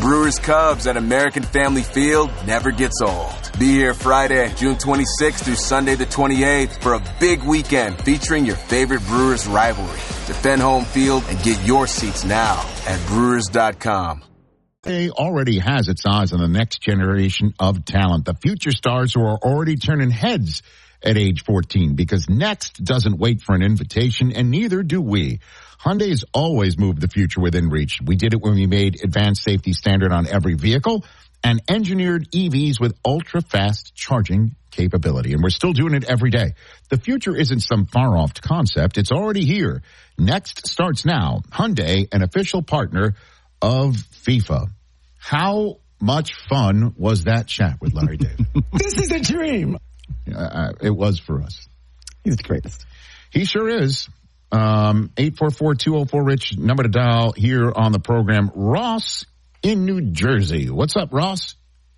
Brewers Cubs at American Family Field never gets old. Be here Friday, June 26th through Sunday the 28th for a big weekend featuring your favorite Brewers rivalry. Defend home field and get your seats now at Brewers.com. Already has its eyes on the next generation of talent. The future stars who are already turning heads at age 14, because next doesn't wait for an invitation, and neither do we. Hyundai has always moved the future within reach. We did it when we made advanced safety standard on every vehicle and engineered EVs with ultra-fast charging capability. And we're still doing it every day. The future isn't some far-off concept. It's already here. Next starts now. Hyundai, an official partner of FIFA. How much fun was that chat with Larry David? This is a dream. It was for us. He's the greatest. He sure is. 844-204-RICH, number to dial here on the program. Ross in New Jersey. What's up, Ross?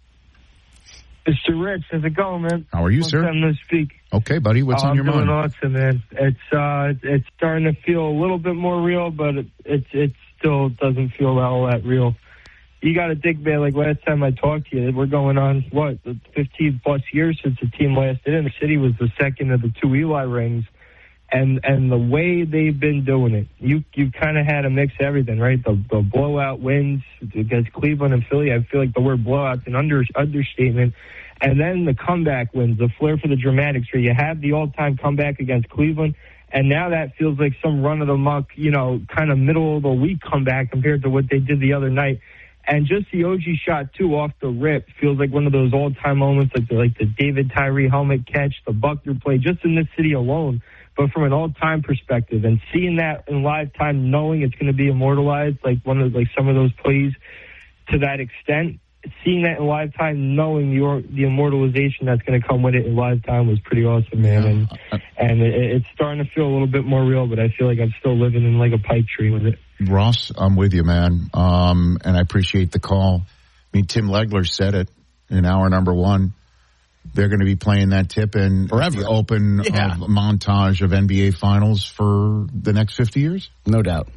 Mr. Rich, how's it going, man? How are you, sir? Long time no speak. Okay, buddy. What's on your mind? I'm doing awesome, man. It's starting to feel a little bit more real, but it still doesn't feel all that real. You got to think, man, like last time I talked to you, we're going on, 15-plus years since the team last in. The city was the second of the two Eli rings. And the way they've been doing it, you kind of had a mix of everything, right? The blowout wins against Cleveland and Philly. I feel like the word blowout's an understatement. And then the comeback wins, the flair for the dramatics, where you have the all-time comeback against Cleveland, and now that feels like some run-of-the-muck, kind of middle-of-the-week comeback compared to what they did the other night. And just the OG shot, too, off the rip feels like one of those all-time moments, like the David Tyree helmet catch, the Buckner play, just in this city alone. But from an all-time perspective, and seeing that in live time, knowing it's going to be immortalized, like some of those plays to that extent, seeing that in live time, knowing the immortalization that's going to come with it in live time was pretty awesome, man. And it's starting to feel a little bit more real, but I feel like I'm still living in like a pipe tree with it. Ross, I'm with you, man. And I appreciate the call. I mean, Tim Legler said it in hour number one. They're going to be playing that tip in forever. The open montage of NBA Finals for the next 50 years. No doubt.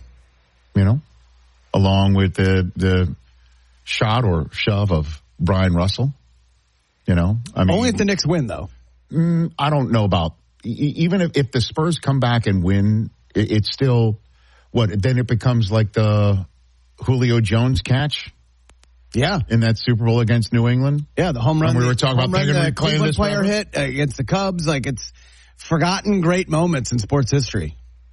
Along with the shot or shove of Brian Russell. I mean, only if the Knicks win, though. I don't know about even if the Spurs come back and win. It's still then it becomes like the Julio Jones catch. Yeah, in that Super Bowl against New England. Yeah, the home run. We were talking about the Cleveland player hit against the Cubs. Like, it's forgotten great moments in sports history.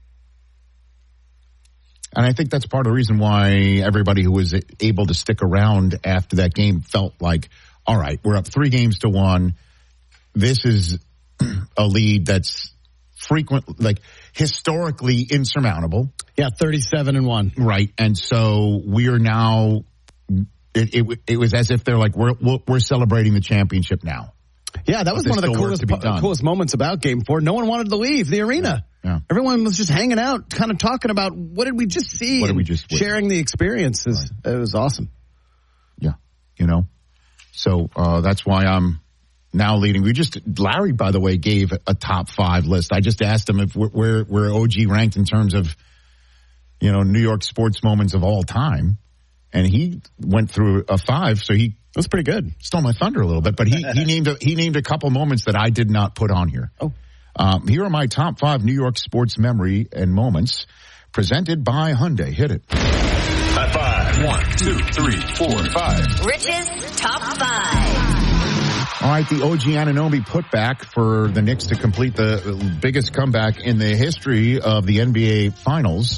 And I think that's part of the reason why everybody who was able to stick around after that game felt like, all right, we're up 3-1. This is a lead that's historically insurmountable. Yeah, 37-1. Right, and so we are now. It was as if they're like, we're celebrating the championship now. Yeah, that was one of the coolest moments about Game 4. No one wanted to leave the arena. Yeah. Everyone was just hanging out, kind of talking about what did we just see? What did we just sharing the experiences. Right. It was awesome. Yeah, So that's why I'm now leading. Larry, by the way, gave a top 5 list. I just asked him if where OG ranked in terms of, New York sports moments of all time. And he went through a 5, so that's pretty good. Stole my thunder a little bit, but he named a couple moments that I did not put on here. Oh, here are my top 5 New York sports memory and moments, presented by Hyundai. Hit it. High 5. 1, 2, 3, 4, 5. Rich's top 5. All right, the OG Anunoby putback for the Knicks to complete the biggest comeback in the history of the NBA Finals.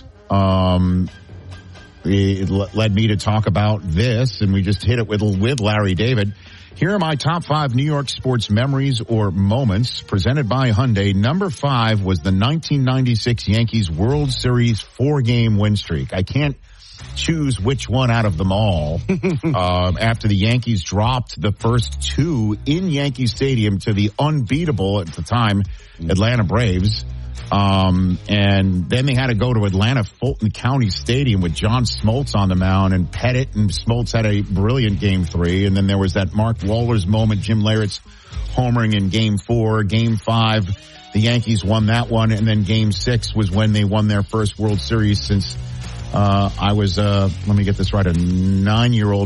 It led me to talk about this, and we just hit it with Larry David. Here are my top 5 New York sports memories or moments, presented by Hyundai. Number 5 was the 1996 Yankees World Series 4-game win streak. I can't choose which one out of them all. After the Yankees dropped the first 2 in Yankee Stadium to the unbeatable at the time Atlanta Braves. And then they had to go to Atlanta Fulton County Stadium with John Smoltz on the mound, and Pettit and Smoltz had a brilliant Game 3. And then there was that Mark Wohlers moment, Jim Leyritz homering in Game 4. Game 5, the Yankees won that one. And then Game 6 was when they won their first World Series since I was, let me get this right, a 9-year-old